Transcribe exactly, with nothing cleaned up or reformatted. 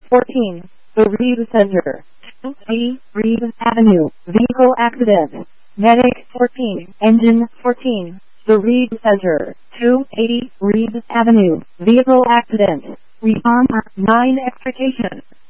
fourteen. The Reed Center. two eighty, Reed Avenue. Vehicle accident. Medic fourteen. Engine fourteen. The Reed Center. two eighty, Reed Avenue. Vehicle accident. Respond nine extrication.